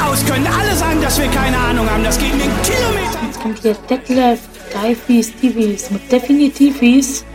aus können. Alle sagen, dass wir keine Ahnung haben. Das geht in den Kilometern. Jetzt kommt hier Detlef Deifies Divis mit Definitivis.